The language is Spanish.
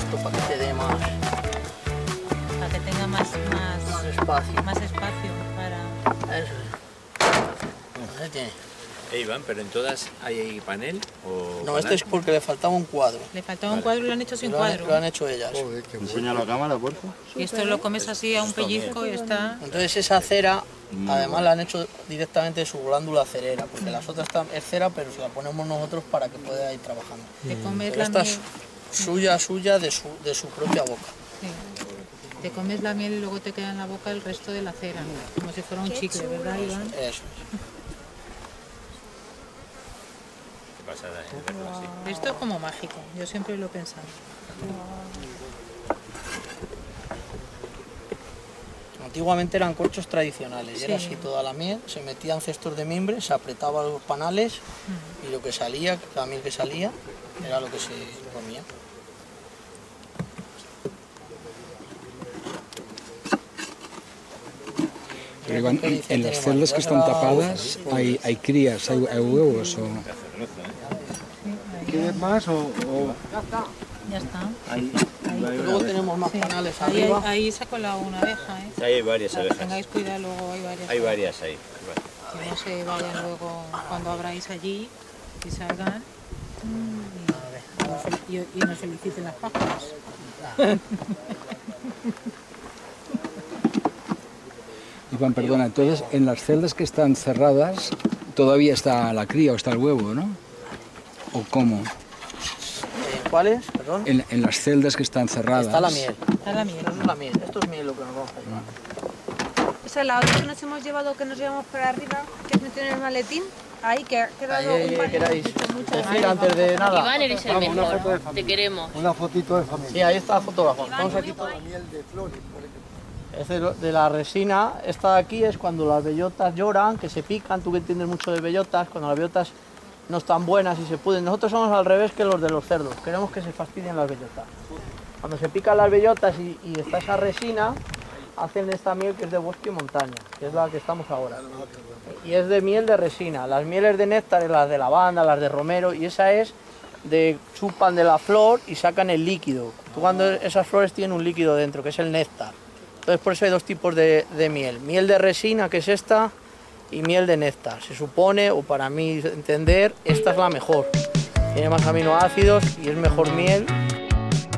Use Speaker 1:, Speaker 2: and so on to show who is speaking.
Speaker 1: esto para que te dé más...
Speaker 2: Para que tenga más
Speaker 1: espacio.
Speaker 2: Más espacio para...
Speaker 1: Eso es. Ahí tiene.
Speaker 3: Iván, ¿pero en todas hay panel? O
Speaker 1: No, este es porque le faltaba un cuadro.
Speaker 2: Le faltaba un cuadro y lo han hecho sin
Speaker 1: Lo
Speaker 2: cuadro.
Speaker 1: han hecho ellas.
Speaker 4: Enseña la cámara, por favor.
Speaker 2: Y esto lo comes así a un pellizco y está...
Speaker 1: Entonces esa cera, además la han hecho directamente de su glándula cerera, porque las otras es cera, pero se la ponemos nosotros para que pueda ir trabajando.
Speaker 2: Te comes
Speaker 1: Pero
Speaker 2: la
Speaker 1: esta
Speaker 2: miel...
Speaker 1: es suya de su propia boca.
Speaker 2: Sí. Te comes la miel y luego te queda en la boca el resto de la cera, como si fuera un chicle, ¿verdad, Iván?
Speaker 1: Eso es.
Speaker 3: Pasada, verlo así.
Speaker 2: Esto es como mágico, yo siempre lo he pensado.
Speaker 1: Antiguamente eran corchos tradicionales, y era
Speaker 2: Sí.
Speaker 1: así toda la miel, se metían cestos de mimbre, se apretaba los panales y lo que salía, la miel que salía, era lo que se comía.
Speaker 5: Pero Iván, en las celdas que están tapadas hay crías, hay huevos o...
Speaker 4: ¿Quieres más o...?
Speaker 2: Ya está.
Speaker 4: Ahí.
Speaker 1: Luego tenemos más panales
Speaker 2: Ahí,
Speaker 1: arriba.
Speaker 2: ahí se ha colado una abeja, ¿eh?
Speaker 3: Ahí hay varias
Speaker 2: Para que
Speaker 3: abejas.
Speaker 2: tengáis cuidado, luego hay varias.
Speaker 3: Hay varias ahí.
Speaker 2: Que no se vayan luego cuando abráis allí y salgan y nos feliciten las pájaras.
Speaker 5: Iván, perdona, entonces en las celdas que están cerradas todavía está la cría o está el huevo, ¿no? ¿O cómo?
Speaker 1: ¿Cuáles? Perdón.
Speaker 5: En las celdas que están cerradas...
Speaker 1: Está la miel.
Speaker 2: Está la miel.
Speaker 1: Eso es la miel. Esto es miel lo que nos vamos a llevar.
Speaker 6: Esa es la otra que nos hemos llevado, que nos llevamos para arriba, que hemos metido en el maletín. Ahí, que ha quedado
Speaker 1: Ahí,
Speaker 6: un
Speaker 1: queráis
Speaker 6: muchas
Speaker 1: decir antes de nada.
Speaker 7: Iván, eres el
Speaker 4: Vamos, una foto de
Speaker 7: mejor.
Speaker 4: familia.
Speaker 7: Te queremos.
Speaker 4: Una fotito de familia.
Speaker 1: Sí, ahí está el fotógrafo. Estamos aquí todos.
Speaker 4: La miel de flores, por ejemplo.
Speaker 1: Es de la resina. Esta de aquí es cuando las bellotas lloran, que se pican. Tú que entiendes mucho de bellotas, cuando las bellotas no están buenas y se pudren. Nosotros somos al revés que los de los cerdos. Queremos que se fastidien las bellotas. Cuando se pican las bellotas y está esa resina, hacen esta miel que es de bosque y montaña, que es la que estamos ahora. Y es de miel de resina. Las mieles de néctar, las de lavanda, las de romero, y esa es de chupan de la flor y sacan el líquido. Tú cuando esas flores tienen un líquido dentro, que es el néctar. Entonces por eso hay dos tipos de miel. Miel de resina, que es esta, y miel de néctar. Se supone, o para mí entender, esta es la mejor. Tiene más aminoácidos y es mejor miel